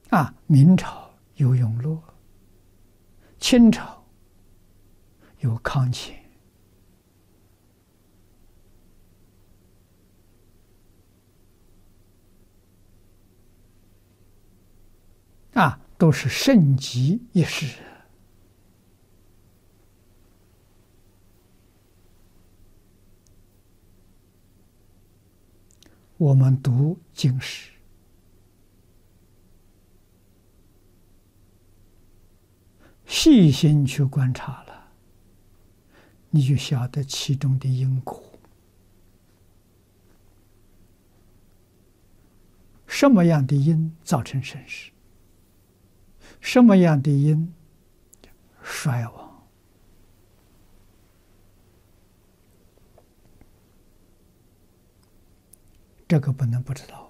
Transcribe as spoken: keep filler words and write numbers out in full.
啊，明朝有永乐，清朝有康乾，啊，都是盛极一时。我们读经史，细心去观察了，你就晓得其中的因果。什么样的因造成盛世？什么样的因衰亡？这个不能不知道。